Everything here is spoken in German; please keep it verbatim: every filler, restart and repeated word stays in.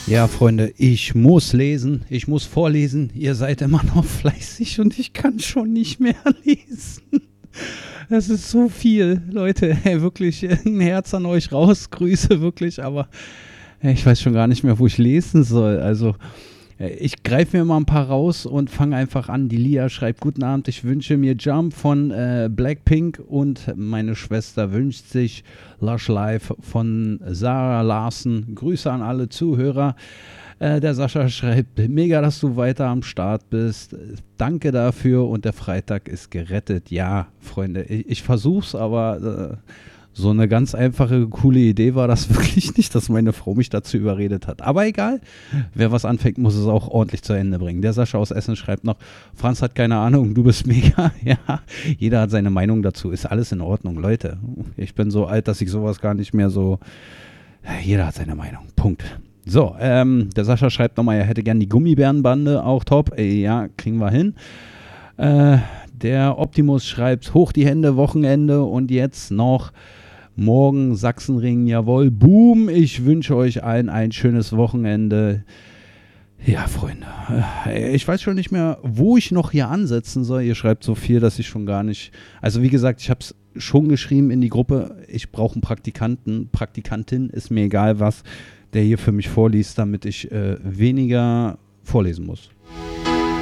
Ja, Freunde, ich muss lesen, ich muss vorlesen. Ihr seid immer noch fleißig und ich kann schon nicht mehr lesen. Es ist so viel, Leute. Hey, wirklich, ein Herz an euch raus. Grüße, wirklich. Aber hey, ich weiß schon gar nicht mehr, wo ich lesen soll. Also, ich greife mir mal ein paar raus und fange einfach an. Die Lia schreibt: Guten Abend, ich wünsche mir Jump von äh, Blackpink und meine Schwester wünscht sich Lush Life von Sarah Larsen. Grüße an alle Zuhörer. Äh, der Sascha schreibt: Mega, dass du weiter am Start bist. Danke dafür und der Freitag ist gerettet. Ja, Freunde, ich, ich versuch's, aber... Äh, So eine ganz einfache, coole Idee war das wirklich nicht, dass meine Frau mich dazu überredet hat. Aber egal, wer was anfängt, muss es auch ordentlich zu Ende bringen. Der Sascha aus Essen schreibt noch: Franz hat keine Ahnung, du bist mega. Ja, jeder hat seine Meinung dazu. Ist alles in Ordnung, Leute. Ich bin so alt, dass ich sowas gar nicht mehr so... Jeder hat seine Meinung. Punkt. So, ähm, der Sascha schreibt nochmal, er hätte gern die Gummibärenbande, auch top. Ey, ja, kriegen wir hin. Äh, der Optimus schreibt: Hoch die Hände, Wochenende und jetzt noch... Morgen Sachsenring, jawohl, boom, ich wünsche euch allen ein schönes Wochenende. Ja, Freunde, ich weiß schon nicht mehr, wo ich noch hier ansetzen soll. Ihr schreibt so viel, dass ich schon gar nicht, also wie gesagt, ich habe es schon geschrieben in die Gruppe, ich brauche einen Praktikanten, Praktikantin, ist mir egal was, der hier für mich vorliest, damit ich äh, weniger vorlesen muss.